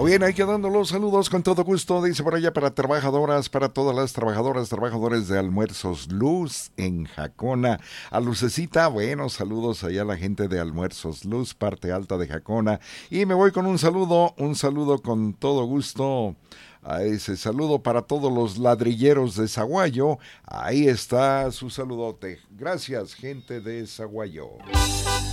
Bien, hay que dando los saludos con todo gusto, dice por allá, para trabajadoras, para todas las trabajadoras, trabajadores de Almuerzos Luz en Jacona. A Lucecita, bueno, saludos allá a la gente de Almuerzos Luz, parte alta de Jacona. Y me voy con un saludo con todo gusto. A ese saludo para todos los ladrilleros de Zaguayo. Ahí está su saludote. Gracias, gente de Zaguayo.